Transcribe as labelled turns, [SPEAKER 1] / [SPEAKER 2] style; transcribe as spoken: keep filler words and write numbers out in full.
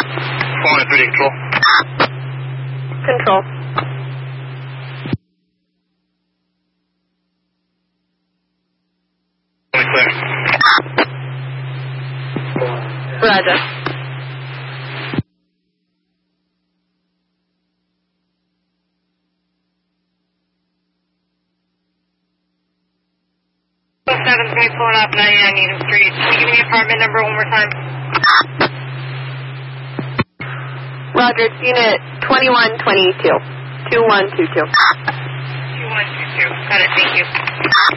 [SPEAKER 1] four nine three control.
[SPEAKER 2] Control.
[SPEAKER 1] Clear.
[SPEAKER 2] Roger.
[SPEAKER 3] seven three pulling off ninety-nine Needham Street. Can you give me the apartment number one more time?
[SPEAKER 2] Roger, it's unit twenty-one twenty-two. two one two two.
[SPEAKER 3] two one two two. Got it, thank you.